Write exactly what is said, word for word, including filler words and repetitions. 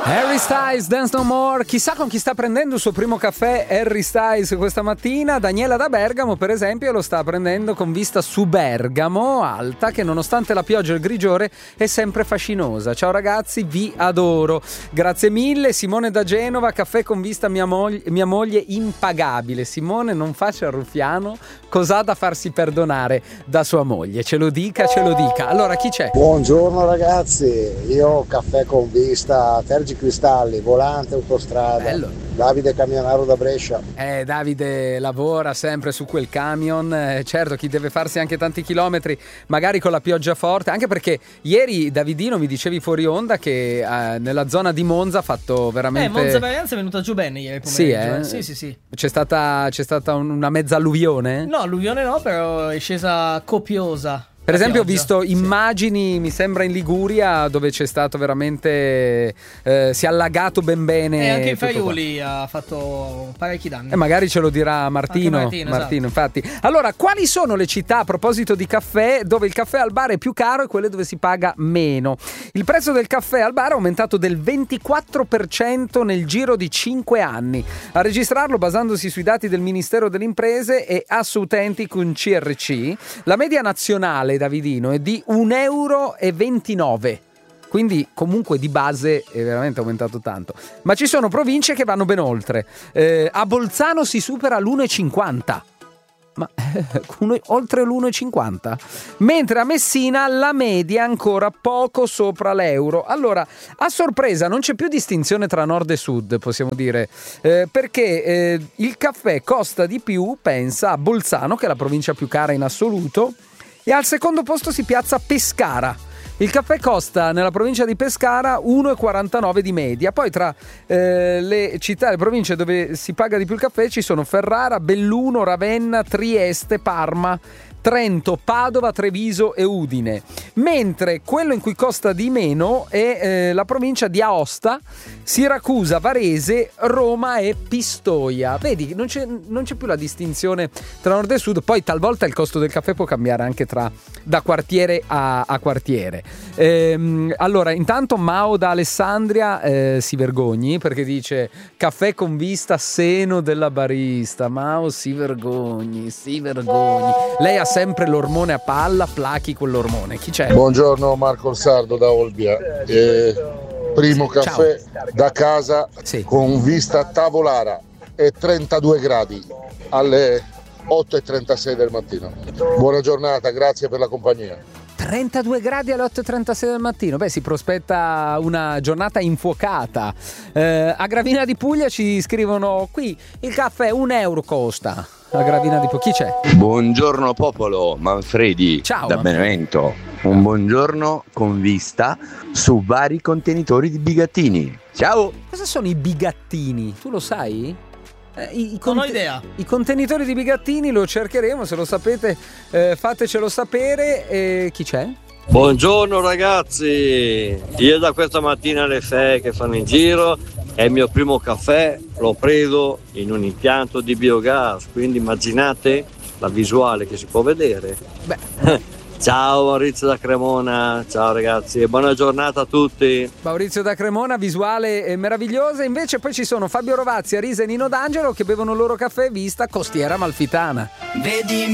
Harry Styles, Dance No More. Chissà con chi sta prendendo il suo primo caffè Harry Styles questa mattina. Daniela da Bergamo, per esempio, lo sta prendendo con vista su Bergamo Alta, che nonostante la pioggia e il grigiore è sempre fascinosa. Ciao ragazzi, vi adoro. Grazie mille. Simone da Genova, caffè con vista mia moglie, mia moglie impagabile. Simone, non faccia il ruffiano, cos'ha da farsi perdonare da sua moglie? Ce lo dica, ce lo dica. Allora, chi c'è? Buongiorno ragazzi, io ho caffè con vista Tergi Cristalli, volante, autostrada. Bello. Davide Camionaro da Brescia. Eh, Davide lavora sempre su quel camion, eh, certo, chi deve farsi anche tanti chilometri, magari con la pioggia forte, anche perché ieri Davidino mi dicevi fuori onda che eh, nella zona di Monza ha fatto veramente... Eh, Monza Varianza è venuta giù bene ieri pomeriggio. Sì, eh? eh? Sì, sì, sì. C'è stata, c'è stata una mezza alluvione? No, alluvione no, però è scesa copiosa. Per esempio pioggia. ho visto Sì. immagini, mi sembra in Liguria, dove c'è stato veramente, eh, si è allagato ben bene. E anche in tutto Friuli ha fatto parecchi danni. E magari ce lo dirà Martino. Anche Martino, Martino, infatti. Allora, quali sono le città, a proposito di caffè, dove il caffè al bar è più caro e quelle dove si paga meno? Il prezzo del caffè al bar è aumentato del ventiquattro per cento nel giro di cinque anni. A registrarlo, basandosi sui dati del Ministero delle Imprese e Asso Utenti con C R C, la media nazionale, Davidino, è di un euro e ventinove. Quindi comunque di base è veramente aumentato tanto. Ma ci sono province che vanno ben oltre. Eh, a Bolzano si supera l'uno e cinquanta. Ma eh, oltre l'uno e cinquanta, mentre a Messina la media è ancora poco sopra l'euro. Allora, a sorpresa non c'è più distinzione tra nord e sud, possiamo dire, eh, perché eh, il caffè costa di più, pensa, a Bolzano, che è la provincia più cara in assoluto, e al secondo posto si piazza Pescara. Il caffè costa nella provincia di Pescara uno e quarantanove di media. Poi tra eh, le città e le province dove si paga di più il caffè ci sono Ferrara, Belluno, Ravenna, Trieste, Parma, Trento, Padova, Treviso e Udine. Mentre quello in cui costa di meno è eh, la provincia di Aosta, Siracusa, Varese, Roma e Pistoia. Vedi, non c'è, non c'è più la distinzione tra nord e sud. Poi talvolta il costo del caffè può cambiare anche tra da quartiere a, a quartiere. Ehm, allora, intanto Mao da Alessandria eh, si vergogni perché dice caffè con vista seno della barista. Mao si vergogni, si vergogni. Lei ha sempre l'ormone a palla, plachi quell'ormone. Chi c'è? Buongiorno, Marco Sardo da Olbia. Eh, primo caffè Ciao. da casa, sì, con vista Tavolara e trentadue gradi alle otto e trentasei del mattino. Buona giornata, grazie per la compagnia. trentadue gradi alle otto e trentasei del mattino. Beh, si prospetta una giornata infuocata. Eh, a Gravina di Puglia ci scrivono qui il caffè un euro costa. A Gravina di Puglia. Chi c'è? Buongiorno popolo, Manfredi. Ciao, da Manfredi. Benevento. Un buongiorno con vista su vari contenitori di bigattini. Ciao. Cosa sono i bigattini? Tu lo sai? Eh, i, i Non ho conte- idea. I contenitori di bigattini lo cercheremo, se lo sapete eh, fatecelo sapere. E chi c'è? Buongiorno ragazzi, io da questa mattina le fe che fanno in giro è il mio primo caffè, l'ho preso in un impianto di biogas, quindi immaginate la visuale che si può vedere. Beh. Ciao Maurizio da Cremona, ciao ragazzi e buona giornata a tutti. Maurizio da Cremona, visuale meravigliosa. Invece poi ci sono Fabio Rovazzi, Arisa e Nino D'Angelo che bevono il loro caffè vista Costiera Amalfitana. Vedi